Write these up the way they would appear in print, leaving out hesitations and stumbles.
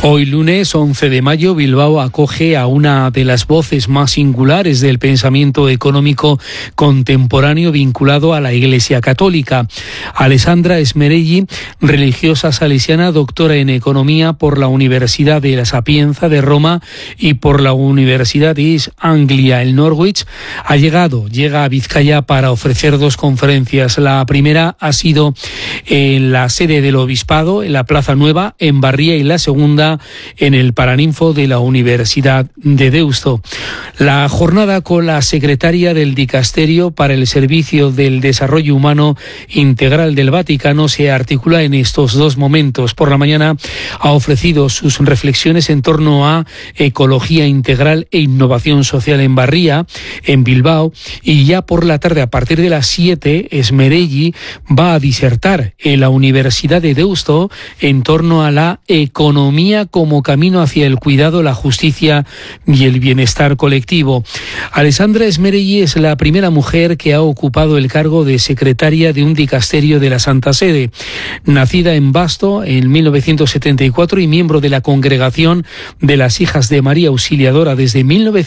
Hoy lunes 11 de mayo, Bilbao acoge a una de las voces más singulares del pensamiento económico contemporáneo vinculado a la Iglesia Católica. Alessandra Smerelli, religiosa salesiana, doctora en Economía por la Universidad de la Sapienza de Roma y por la Universidad de East Anglia en Norwich, llega a Vizcaya para ofrecer dos conferencias. La primera ha sido en la sede del Obispado, en la Plaza Nueva, en Barría, y la segunda en el Paraninfo de la Universidad de Deusto. La jornada con la secretaria del Dicasterio para el Servicio del Desarrollo Humano Integral del Vaticano se articula en estos dos momentos. Por la mañana ha ofrecido sus reflexiones en torno a ecología integral e innovación social en Barría, en Bilbao, y ya por la tarde, a partir de las 7, Smerelli va a disertar en la Universidad de Deusto en torno a la economía como camino hacia el cuidado, la justicia y el bienestar colectivo. Alessandra Smerelli es la primera mujer que ha ocupado el cargo de secretaria de un dicasterio de la Santa Sede. Nacida en Basto en 1974 y miembro de la Congregación de las Hijas de María Auxiliadora desde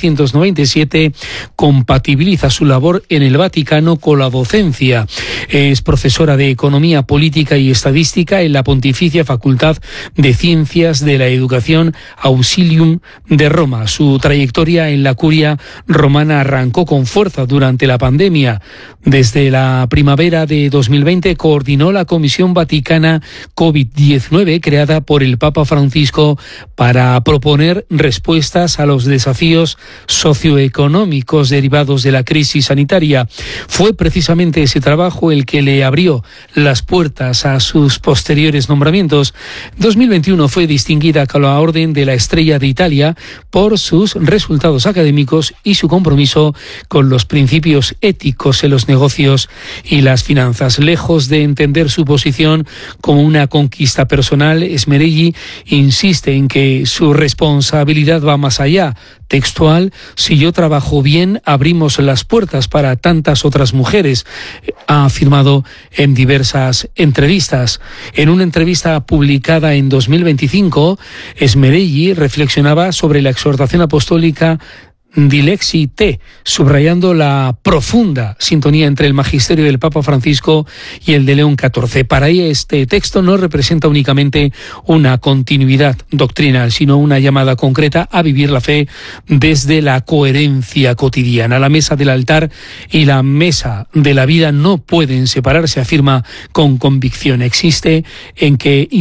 1997, compatibiliza su labor en el Vaticano con la docencia. Es profesora de Economía Política y Estadística en la Pontificia Facultad de Ciencias de la Educación Auxilium de Roma. Su trayectoria en la curia romana arrancó con fuerza durante la pandemia. Desde la primavera de 2020 coordinó la Comisión Vaticana COVID-19 creada por el Papa Francisco para proponer respuestas a los desafíos socioeconómicos derivados de la crisis sanitaria. Fue precisamente ese trabajo el que le abrió las puertas a sus posteriores nombramientos. 2021 fue distinguida con la Orden de la Estrella de Italia por sus resultados académicos y su compromiso con los principios éticos en los negocios y las finanzas. Lejos de entender su posición como una conquista personal, Smerelli insiste en que su responsabilidad va más allá. Textual: si yo trabajo bien, abrimos las puertas para tantas otras mujeres, ha afirmado en diversas entrevistas. En una entrevista publicada en 2025, Smerelli reflexionaba sobre la exhortación apostólica Dilexi Te, subrayando la profunda sintonía entre el magisterio del Papa Francisco y el de León XIV. Para ella, este texto no representa únicamente una continuidad doctrinal, sino una llamada concreta a vivir la fe desde la coherencia cotidiana. La mesa del altar y la mesa de la vida no pueden separarse, afirma con convicción. Insiste en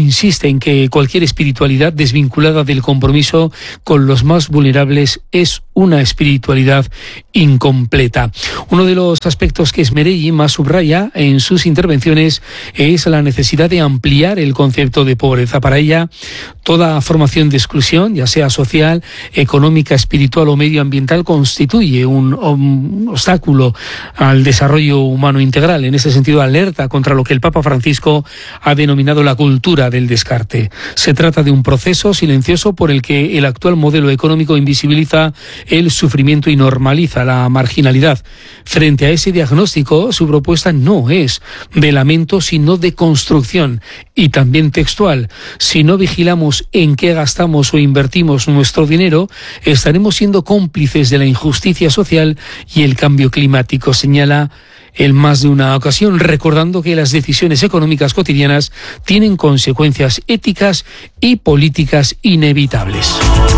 que cualquier espiritualidad desvinculada del compromiso con los más vulnerables es una espiritualidad incompleta. Uno de los aspectos que Smerelli más subraya en sus intervenciones es la necesidad de ampliar el concepto de pobreza. Para ella, toda formación de exclusión, ya sea social, económica, espiritual o medioambiental, constituye un obstáculo al desarrollo humano integral. En ese sentido, alerta contra lo que el Papa Francisco ha denominado la cultura del descarte. Se trata de un proceso silencioso por el que el actual modelo económico invisibiliza el sufrimiento y normaliza la marginalidad. Frente a ese diagnóstico, su propuesta no es de lamento, sino de construcción, y también textual. Si no vigilamos en qué gastamos o invertimos nuestro dinero, estaremos siendo cómplices de la injusticia social y el cambio climático, señala en más de una ocasión, recordando que las decisiones económicas cotidianas tienen consecuencias éticas y políticas inevitables.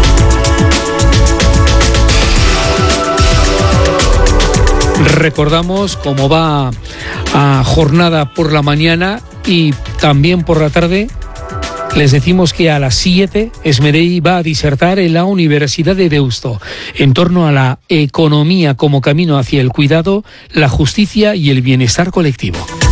Recordamos cómo va a jornada por la mañana y también por la tarde. Les decimos que a las 7 Smerelli va a disertar en la Universidad de Deusto en torno a la economía como camino hacia el cuidado, la justicia y el bienestar colectivo.